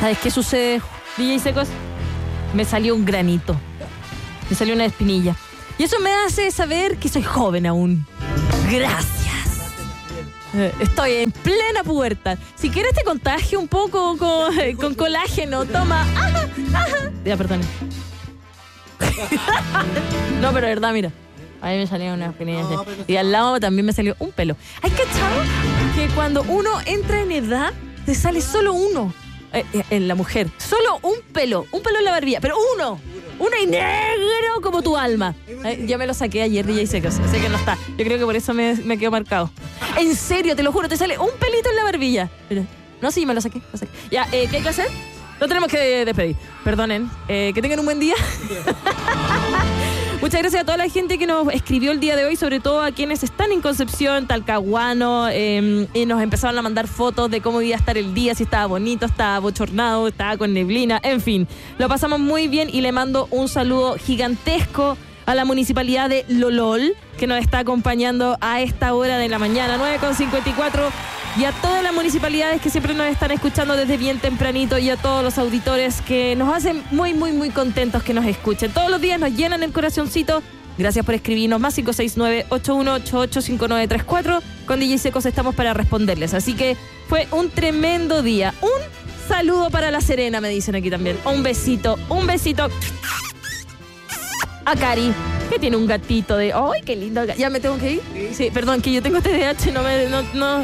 ¿Sabes qué sucede, DJ Secos? Me salió un granito. Me salió una espinilla. Y eso me hace saber que soy joven aún. Gracias. Estoy en plena pubertad. Si quieres te contagio un poco con colágeno. Toma. Ajá, ajá. Ya, perdón. No, pero de verdad, mira. A mí me salieron unas espinillas. Y al lado también me salió un pelo. ¿Hay cachado que cuando uno entra en edad te sale solo uno? En la mujer. Solo un pelo en la barbilla. Pero uno y negro como tu alma. Ya me lo saqué ayer, DJ Secos. Sé que no está. Yo creo que por eso me quedó marcado. En serio, te lo juro, te sale un pelito en la barbilla. Pero, no, sí, me lo saqué. Ya, ¿qué hay que hacer? Lo tenemos que despedir. Perdonen. Que tengan un buen día. Muchas gracias a toda la gente que nos escribió el día de hoy, sobre todo a quienes están en Concepción, Talcahuano, y nos empezaron a mandar fotos de cómo iba a estar el día, si estaba bonito, estaba bochornado, estaba con neblina, en fin. Lo pasamos muy bien y le mando un saludo gigantesco a la municipalidad de Lolol, que nos está acompañando a esta hora de la mañana, 9:54, y a todas las municipalidades que siempre nos están escuchando desde bien tempranito, y a todos los auditores que nos hacen muy, muy, muy contentos que nos escuchen. Todos los días nos llenan el corazoncito. Gracias por escribirnos, más 569-8188-5934. Con DJ Secos estamos para responderles. Así que fue un tremendo día. Un saludo para La Serena, me dicen aquí también. Un besito a Cari, que tiene un gatito de... ¡Ay, qué lindo! ¿Ya me tengo que ir? Sí, perdón, que yo tengo TDAH, no.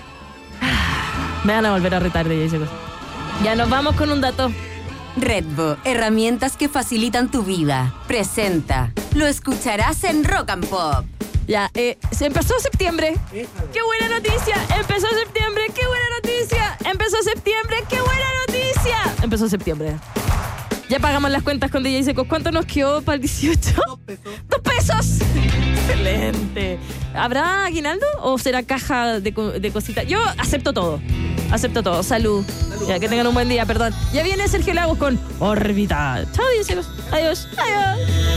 Me van a volver a retar, DJ Secos. Ya nos vamos con un dato. Redbo, herramientas que facilitan tu vida. Presenta. Lo escucharás en Rock and Pop. Ya, se empezó septiembre. ¡Qué buena noticia! Empezó septiembre. ¡Qué buena noticia! Empezó septiembre. ¡Qué buena noticia! Empezó septiembre. Ya pagamos las cuentas con DJ Secos. ¿Cuánto nos quedó para el 18? 2 pesos. Excelente. ¿Habrá aguinaldo o será caja de cositas? Yo acepto todo. Salud. Ya, que tengan un buen día, perdón. Ya viene Sergio Lagos con Órbita. Chao, DJ Secos. Adiós.